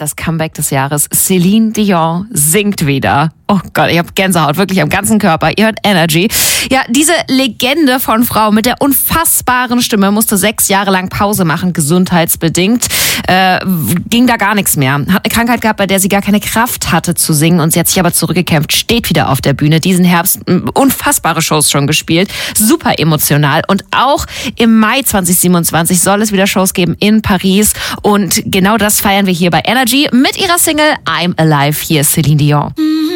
das Comeback des Jahres. Celine Dion singt wieder. Oh Gott, ich habe Gänsehaut, wirklich am ganzen Körper. Ihr hört Energy. Ja, diese Legende von Frau mit der unfassbaren Stimme musste 6 Jahre lang Pause machen, gesundheitsbedingt. Ging da gar nichts mehr. Hat eine Krankheit gehabt, bei der sie gar keine Kraft hatte zu singen und sie hat sich aber zurückgekämpft, steht wieder auf der Bühne. Diesen Herbst unfassbare Shows schon gespielt, super emotional und auch im Mai 2027 soll es wieder Shows geben in Paris und genau das feiern wir hier bei Energy mit ihrer Single I'm Alive. Hier ist Celine Dion.